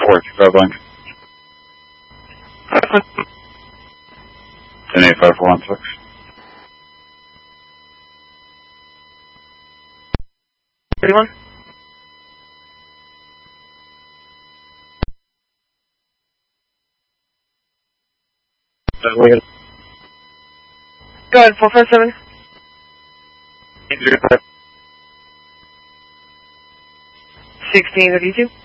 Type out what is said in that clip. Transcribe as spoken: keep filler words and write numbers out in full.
four two five blank. ten eight five four one six. thirty-one? Go ahead, four five seven. sixteen thirty-two.